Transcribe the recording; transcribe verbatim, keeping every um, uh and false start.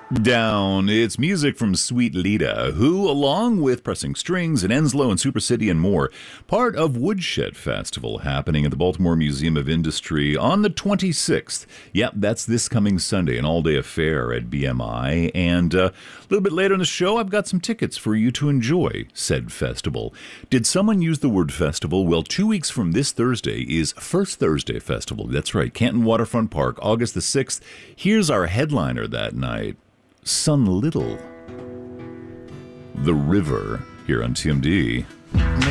Down. It's music from Sweet Lita, who, along with Pressing Strings and Enslow and Super City and more, part of Woodshed Festival happening at the Baltimore Museum of Industry on the twenty-sixth. Yep, that's this coming Sunday, an all-day affair at B M I. And uh, a little bit later in the show, I've got some tickets for you to enjoy said festival. Did someone use the word festival? Well, two weeks from this Thursday is First Thursday Festival. That's right, Canton Waterfront Park, August the sixth. Here's our headliner that night. Sun Little, The River, here on T M D.